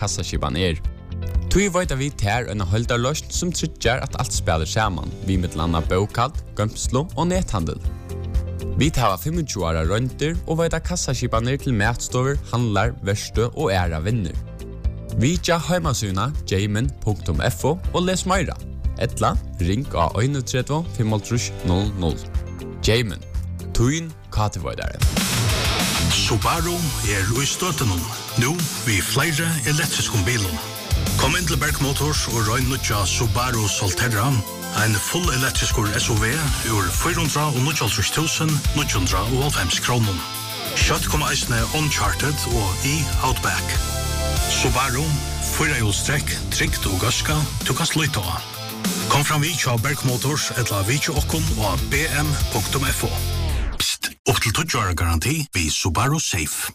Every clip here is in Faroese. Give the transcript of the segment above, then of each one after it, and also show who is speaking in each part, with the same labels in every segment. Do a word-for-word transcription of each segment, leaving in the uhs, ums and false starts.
Speaker 1: kassaskipan er. Tui veit vi tær en holdarløst som tryggjar at alt spiller saman, vi med landa bokald, gømslo og nethandel. Vi tar tjue åra rønter og veit kassaskipaner til matstover, handlar, verste og æra vinner. Vi tja heimasuna jamin punktum f o og les meira. Etla, ring av tre tre fem null null. Jamin, tuin katevoidare.
Speaker 2: Subaru er i støtten nå vi flere elektriske biler. Kom inn til Berg Motors og røyn nødja Subaru Solterra, en full elektrisk S U V ur fire hundre nittiåtte tusen ni hundre halvfems kroner. Kjøtt kommer eisene Uncharted og e-Outback. Subaru, fire hjulstrekk, trygt og gaska, du kan slutte av. Kom fram vi til Berg Motors eller vi til okkon og b m punktum f o. Psst, opp til tolv år garanti vi Subaru Safe.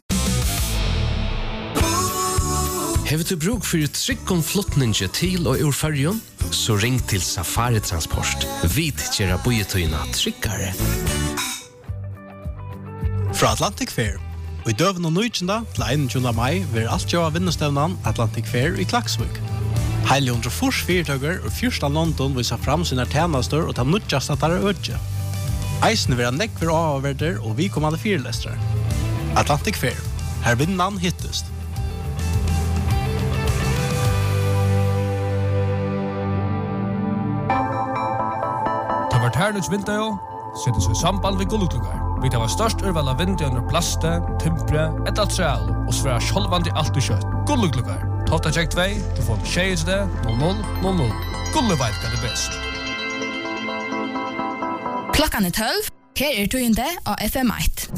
Speaker 3: Hever du bruk for tryggom flottninge til og ur ferjon? Så ring til Safari Transport. Vit gjerra bojetøyna tryggare.
Speaker 4: Fra Atlantic Fair. Og i døven og nøytjenda til einogtjúgunda mai vil alt gjøre vinnestevnan Atlantic Fair i Klaksvik. Heile hundre fors fyrtøyger og fyrsta London viser fram sine tjenester og ta nødjast at der er ødje. Eisen vil ha nekver avverder og vi kommande fyrlestere. Atlantic Fair. Her vinnan hittest.
Speaker 5: Hernuts vinter setter seg samband ved gullutlugar. Vi tar størst urval av vinter under plaste, timpre, et altreal og svære sjolvandi alt og kjøtt. Gullutlugar. Tofta tjekk tvei, du får tjejs det, null null null null. Gulluveit kan det best.
Speaker 6: Klokkan er tolv, her er tøyende av F M ett.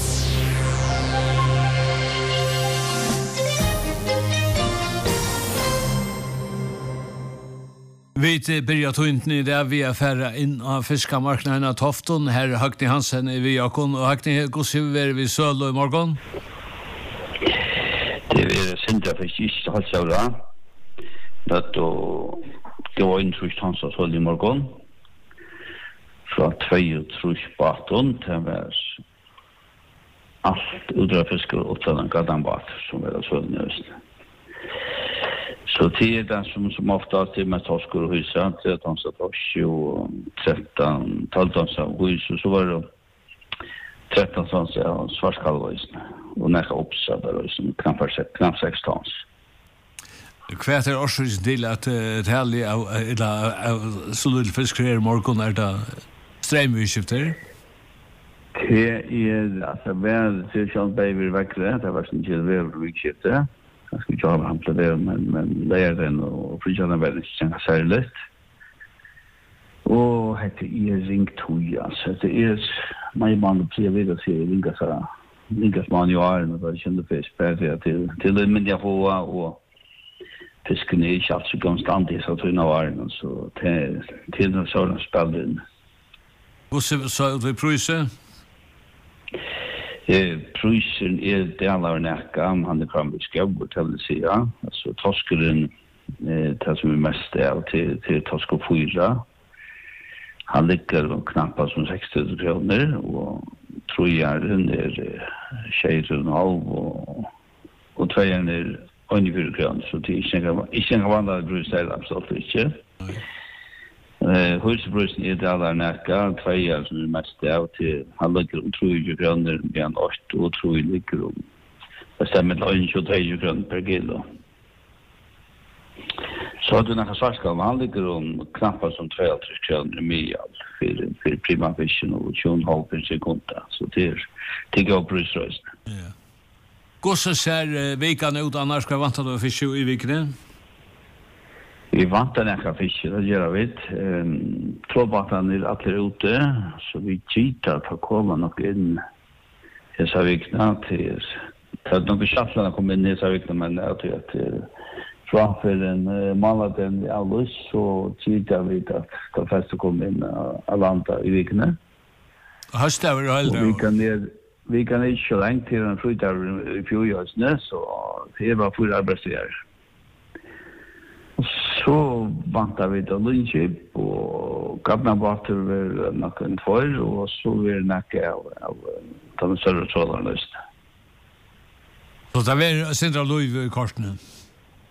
Speaker 7: Vi börjar tøyntni i det vi er færre inn av fiskamarknaden av Tofton. Her Høgni Hansen er vi akon. Og Høgni, hvordan er vi søl i morgen?
Speaker 8: Det er sindra fisk ikke halvt søvra. Nødt å gå inn trus tans og søl i morgen. Fra tvei trus baton til vers alt udra fiskar og opptaden gadanbat som er søl i høsten. Så det är den som, som ofta är med torskor och hysa, tretton torsk och tretton, tolv hus och så var det tretton tons av svarskalvöjsen och näka uppsatta som knappt, knappt sex tons.
Speaker 7: Kvärt är årsrysen till att ett härligt av solid fiskar i morgon är det strämvyskifter?
Speaker 8: Det är alltså väl till Sean Baby väckre, det var sin till väl Jag ska jobba han på det, men, men läraren och frigjorna var inte känna särskilt. Och det är ringt tog, alltså. Det är mig man att säga vid att se ringa så ringa man ju är, men jag kände fisk bättre till till det men jag får och fisken är inte alls så konstant i så tunna var så till till den sådana spelen.
Speaker 7: Och så så det pröjse
Speaker 8: Eh, Prusen är del av näka, han är kramlig skabb och till sig, ja. Alltså torskaren, eh, det som är mest av till, till torsk och fyra. Han ligger knappast som sextio kronor och trojaren är tjejren halv och, och tvåjaren är ungefär kronor. Så det är inte en vanlig brus är absolut inte. Eh, Husbrusen är det alla näka, tvåjar som är mest av till han ligger om tjugo kronor med en åtta och tror jag ligger om det stämmer till tjugotre kronor per kilo. Så har du näka svarskal, han ligger om knappast som trettiotre kronor med för, för prima fisken och tjugo halv per sekund. Så det är det går brusrösen.
Speaker 7: Ja. Gosse ser vikan ut annars ska vanta då fisk i viken.
Speaker 8: Vi vantar näka fisk, det gör vi. Ehm trådbatan är alla ute så vi kitar på komma nog in. Jag sa vikna till att de schafflarna kommer in i så vikna men att att framför den maladen i allus så kitar vi att ta fast komma in Atlanta i vikna.
Speaker 7: Hastar väl då.
Speaker 8: Vi kan ner vi kan inte så långt till en frutar i fjolårsnä så det var full arbetsdag. Så vantar vi då lunchip och kapnabater väl någon tvål och så vill näka av av de större trådarna.
Speaker 7: Så det var central Louis i korten.